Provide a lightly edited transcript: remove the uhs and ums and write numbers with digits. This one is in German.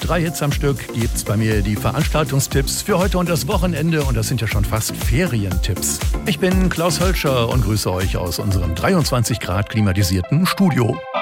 3 Hits am Stück gibt's bei mir die Veranstaltungstipps für heute und das Wochenende. Und das sind ja schon fast Ferientipps. Ich bin Klaus Hölscher und grüße euch aus unserem 23 Grad klimatisierten Studio.